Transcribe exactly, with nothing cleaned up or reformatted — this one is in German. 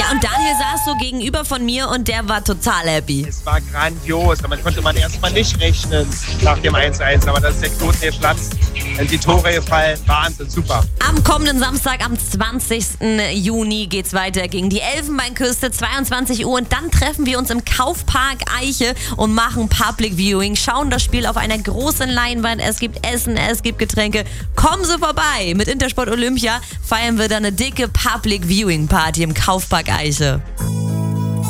Ja, und Daniel saß so gegenüber von mir und der war total happy. Es war grandios. Damit konnte man erstmal nicht rechnen nach dem eins eins. Aber das ist der Knoten geplatzt. Die Tore gefallen. Wahnsinn, super. Am kommenden Samstag, am zwanzigsten Juni, geht's weiter gegen die Elfenbeinküste, zweiundzwanzig Uhr. Und dann treffen wir uns im Kaufpark Eiche und machen Public Viewing. Schauen das Spiel auf einer großen Leinwand. Es gibt Essen, es gibt Getränke. Kommen Sie vorbei. Mit Intersport Olympia feiern wir dann eine dicke Public Viewing Party im Kaufpark Eiche.